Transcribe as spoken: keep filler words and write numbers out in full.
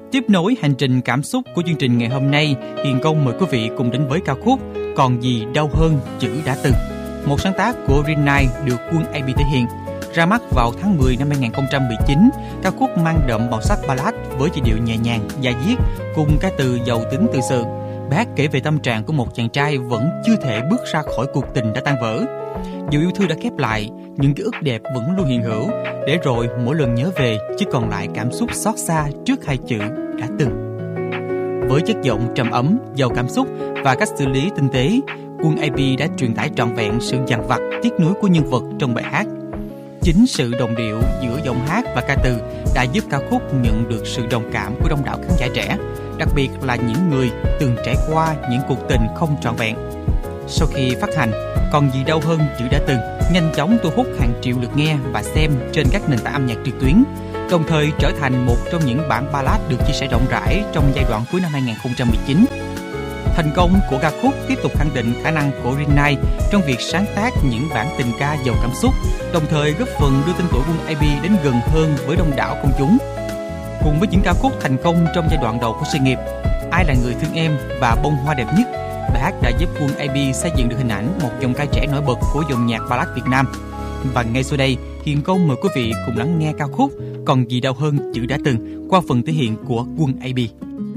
Tiếp nối hành trình cảm xúc của chương trình ngày hôm nay, Hiền Công mời quý vị cùng đến với ca khúc Còn gì đau hơn chữ đã từng, một sáng tác của Green Night được Quân a bê thể hiện. Ra mắt vào tháng mười năm hai không một chín, ca khúc mang đậm màu sắc ballad với giai điệu nhẹ nhàng, da diết cùng ca từ giàu tính tự sự. Bài hát kể về tâm trạng của một chàng trai vẫn chưa thể bước ra khỏi cuộc tình đã tan vỡ. Dù yêu thương đã khép lại, những ký ức đẹp vẫn luôn hiện hữu, để rồi mỗi lần nhớ về chỉ còn lại cảm xúc xót xa trước hai chữ đã từng. Với chất giọng trầm ấm, giàu cảm xúc và cách xử lý tinh tế, Quân a bê đã truyền tải trọn vẹn sự dằn vặt, tiếc nuối của nhân vật trong bài hát. Chính sự đồng điệu giữa giọng hát và ca từ đã giúp ca khúc nhận được sự đồng cảm của đông đảo khán giả trẻ, đặc biệt là những người từng trải qua những cuộc tình không trọn vẹn. Sau khi phát hành, Còn gì đau hơn chữ đã từng nhanh chóng thu hút hàng triệu lượt nghe và xem trên các nền tảng âm nhạc trực tuyến, đồng thời trở thành một trong những bản ballad được chia sẻ rộng rãi trong giai đoạn cuối năm hai không một chín. Thành công của ca khúc tiếp tục khẳng định khả năng của Green Night trong việc sáng tác những bản tình ca giàu cảm xúc, đồng thời góp phần đưa tên tuổi Quân a bê đến gần hơn với đông đảo công chúng. Cùng với những ca khúc thành công trong giai đoạn đầu của sự nghiệp, Ai là người thương em và Bông hoa đẹp nhất, bài hát đã giúp Quân a bê xây dựng được hình ảnh một giọng ca trẻ nổi bật của dòng nhạc ballad Việt Nam. Và ngay sau đây, Hiền Công mời quý vị cùng lắng nghe ca khúc Còn gì đau hơn chữ đã từng qua phần thể hiện của Quân a bê.